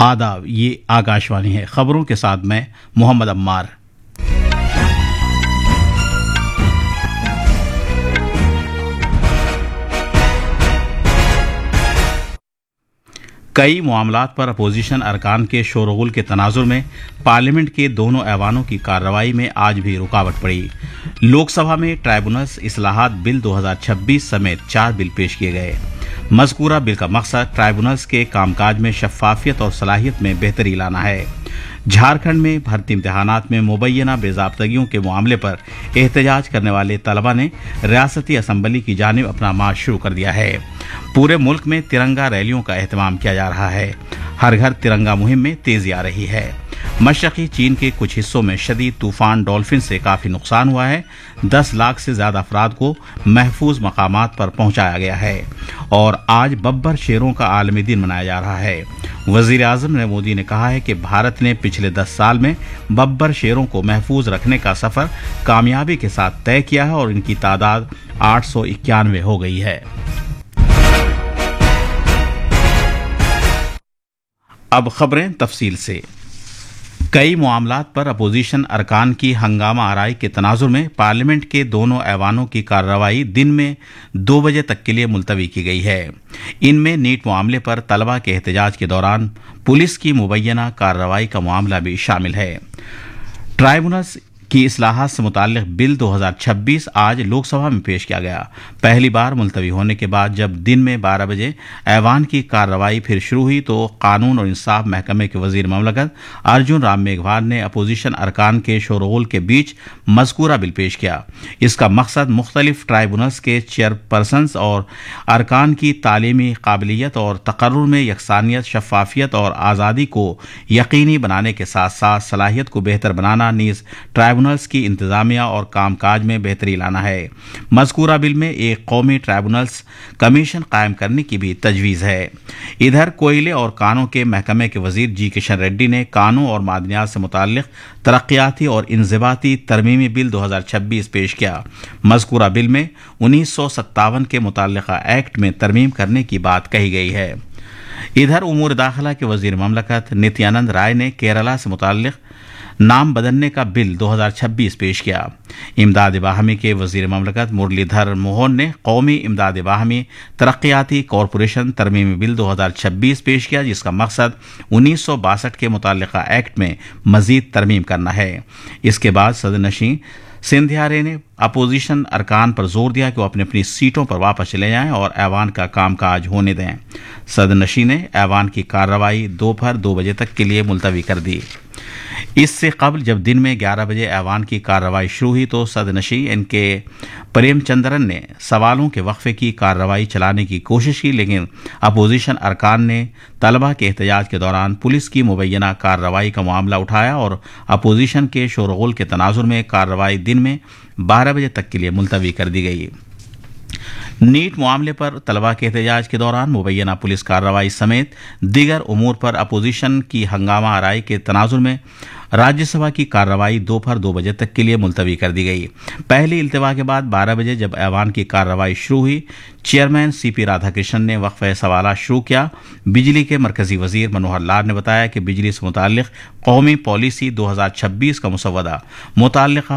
آداب، یہ آکاشوانی ہے۔ خبروں کے ساتھ میں محمد عمار۔ کئی معاملات پر اپوزیشن ارکان کے شور و غل کے تناظر میں پارلیمنٹ کے دونوں ایوانوں کی کارروائی میں آج بھی رکاوٹ پڑی۔ لوک سبھا میں ٹرائیبونلز اصلاحات بل 2026 سمیت 4 بل پیش کیے گئے۔ مذکورہ بل کا مقصد ٹرائیبونلز کے کام کاج میں شفافیت اور صلاحیت میں بہتری لانا ہے۔ جھارکھنڈ میں بھرتی امتحانات میں مبینہ بے ضابطگیوں کے معاملے پر احتجاج کرنے والے طلبہ نے ریاستی اسمبلی کی جانب اپنا مارچ شروع کر دیا ہے۔ پورے ملک میں ترنگا ریلیوں کا اہتمام کیا جا رہا ہے۔ ہر گھر ترنگا مہم میں تیزی آ رہی ہے۔ مشرقی چین کے کچھ حصوں میں شدید طوفان ڈولفن سے کافی نقصان ہوا ہے۔ 10 لاکھ سے زیادہ افراد کو محفوظ مقامات پر پہنچایا گیا ہے اور آج ببر شیروں کا عالمی دن منایا جا رہا ہے۔ وزیر اعظم نریندر مودی نے کہا ہے کہ بھارت نے پچھلے 10 سال میں ببر شیروں کو محفوظ رکھنے کا سفر کامیابی کے ساتھ طے کیا ہے اور ان کی تعداد 891 ہو گئی ہے۔ اب خبریں تفصیل سے۔ کئی معاملات پر اپوزیشن ارکان کی ہنگامہ آرائی کے تناظر میں پارلیمنٹ کے دونوں ایوانوں کی کارروائی دن میں 2 بجے تک کے لیے ملتوی کی گئی ہے۔ ان میں نیٹ معاملے پر طلبہ کے احتجاج کے دوران پولیس کی مبینہ کارروائی کا معاملہ بھی شامل ہے۔ ٹرائیبونلز کی اصلاحات سے متعلق بل 2026 آج لوک سبھا میں پیش کیا گیا۔ پہلی بار ملتوی ہونے کے بعد جب دن میں 12 بجے ایوان کی کارروائی پھر شروع ہوئی تو قانون اور انصاف محکمے کے وزیر مملکت ارجن رام میگھوال نے اپوزیشن ارکان کے شور و غل کے بیچ مذکورہ بل پیش کیا۔ اس کا مقصد مختلف ٹرائیبونلز کے چیئرپرسنز اور ارکان کی تعلیمی قابلیت اور تقرر میں یکسانیت، شفافیت اور آزادی کو یقینی بنانے کے ساتھ ساتھ صلاحیت کو بہتر بنانا نیز ٹرائیبونلز کی انتظامیہ اور کام کاج میں بہتری لانا ہے۔ مذکورہ بل میں ایک قومی ٹرائیبونلز کمیشن قائم کرنے کی بھی تجویز ہے۔ ادھر کوئلے اور کانوں کے محکمے کے وزیر جی کشن ریڈی نے کانوں اور معدنیات سے متعلق ترقیاتی اور انضباطی ترمیمی بل 2026 پیش کیا۔ مذکورہ بل میں 1957 کے متعلقہ ایکٹ میں ترمیم کرنے کی بات کہی گئی ہے۔ ادھر امور داخلہ کے وزیر مملکت نتیانند رائے نے کیرالہ سے متعلق نام بدلنے کا بل 2026 پیش کیا۔ امداد باہمی کے وزیر مملکت مرلی دھر موہن نے قومی امداد باہمی ترقیاتی کارپوریشن ترمیمی بل 2026 پیش کیا، جس کا مقصد 1962 کے متعلقہ ایکٹ میں مزید ترمیم کرنا ہے۔ اس کے بعد صدر نشین سندھیا رے نے اپوزیشن ارکان پر زور دیا کہ وہ اپنی اپنی سیٹوں پر واپس چلے جائیں اور ایوان کا کام کاج ہونے دیں۔ صدر نشین نے ایوان کی کارروائی دوپہر 2 بجے تک کے لیے ملتوی کر دی۔ اس سے قبل جب دن میں 11 بجے ایوان کی کارروائی شروع ہوئی تو صدر نشین ان کے پریم چندرن نے سوالوں کے وقفے کی کارروائی چلانے کی کوشش کی، لیکن اپوزیشن ارکان نے طلبہ کے احتجاج کے دوران پولیس کی مبینہ کارروائی کا معاملہ اٹھایا اور اپوزیشن کے شور و غل کے تناظر میں کارروائی دن میں 12 بجے تک کے لیے ملتوی کر دی گئی۔ نیٹ معاملے پر طلبہ کے احتجاج کے دوران مبینہ پولیس کارروائی سمیت دیگر امور پر اپوزیشن کی ہنگامہ آرائی کے تناظر میں راجیہ سبھا کی کارروائی دوپہر 2 بجے تک کے لیے ملتوی کر دی گئی۔ پہلی التوا کے بعد 12 بجے جب ایوان کی کارروائی شروع ہوئی، چیئرمین سی پی رادھا کرشنن نے وقفہ سوالات شروع کیا۔ بجلی کے مرکزی وزیر منوہر لال نے بتایا کہ بجلی سے متعلق قومی پالیسی 2026 کا مسودہ متعلقہ